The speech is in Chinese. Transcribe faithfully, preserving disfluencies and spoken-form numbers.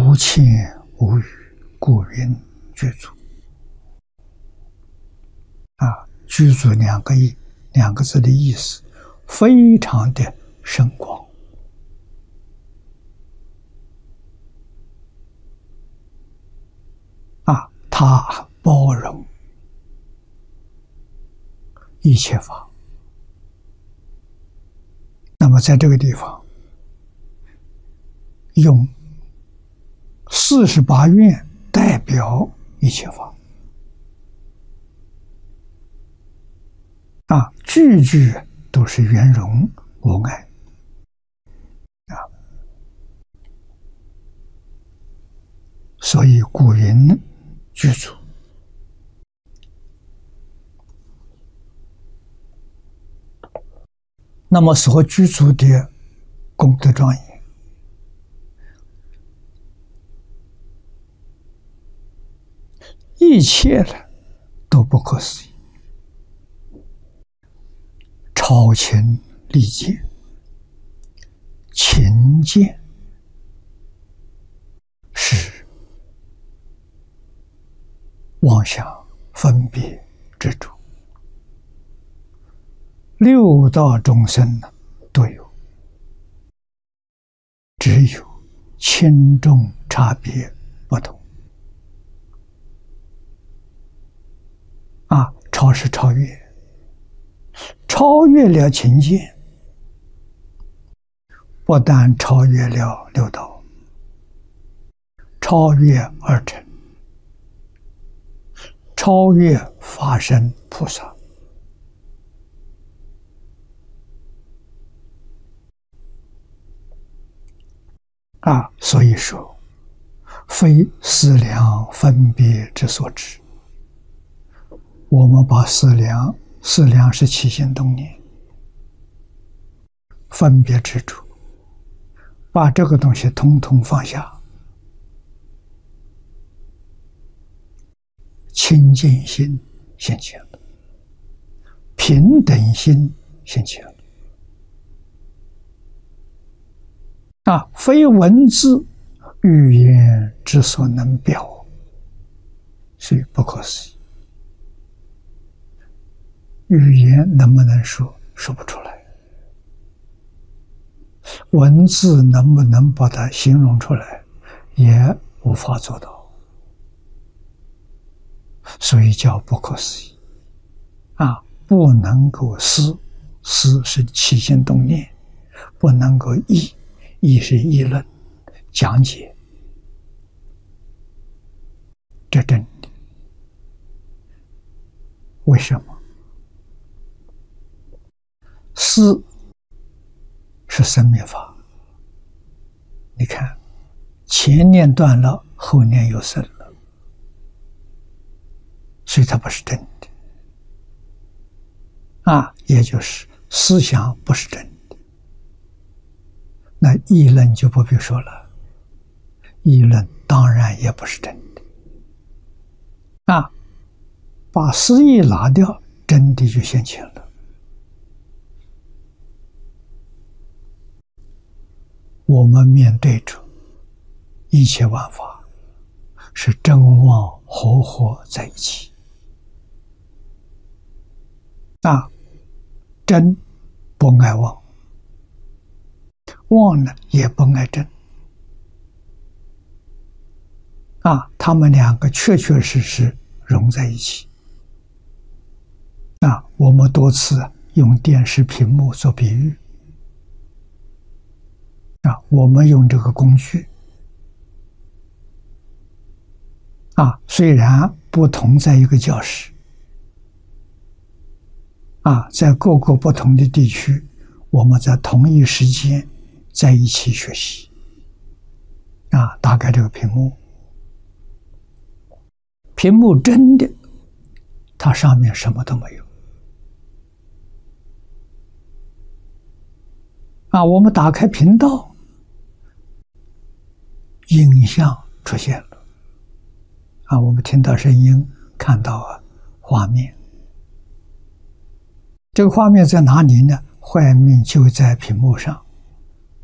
无欠无余，故云具足。啊，具足两个意，两个字的意思非常的深广。啊，它包容一切法。那么在这个地方，用四十八愿代表一切法。啊，句句都是圆融无碍。啊，所以故云具足。那么所具足的功德庄严，一切的都不可思议，超情理解，情见是妄想分别之主。六道众生呢都有，只有轻重差别不同。啊，超是超越，超越了情见，不但超越了六道，超越二乘，超越法身菩萨。啊，所以说，非思量分别之所知。我们把思量，思量是起心动念，分别执着，把这个东西统统放下，清净心现前了，平等心现前了。啊，非文字语言之所能表，所以不可思议。语言能不能说？说不出来。文字能不能把它形容出来？也无法做到。所以叫不可思议。啊，不能够思，思是起心动念，不能够议。议是议论、讲解，这真的。为什么？思是生灭法，你看，前念断了，后念又生了，所以它不是真的。啊，也就是思想不是真的。那议论就不必说了，议论当然也不是真的。啊，把思意拿掉，真的就现前了。我们面对着一切万法，是真妄合合在一起。啊，真不爱妄。妄呢也不爱真。啊，他们两个确确实实融在一起。啊，我们多次用电视屏幕做比喻。啊，我们用这个工具。啊，虽然不同在一个教室。啊，在各个不同的地区，我们在同一时间在一起学习。啊，打开这个屏幕，屏幕真的，它上面什么都没有。啊，我们打开频道，影像出现了。啊，我们听到声音，看到啊画面。这个画面在哪里呢？画面就在屏幕上。